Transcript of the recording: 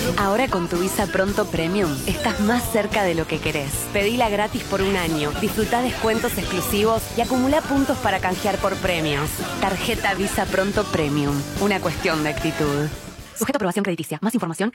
Ahora con tu Visa Pronto Premium estás más cerca de lo que querés. Pedila gratis por un año, disfrutá descuentos exclusivos y acumulá puntos para canjear por premios. Tarjeta Visa Pronto Premium. Una cuestión de actitud. Sujeto a aprobación crediticia. Más información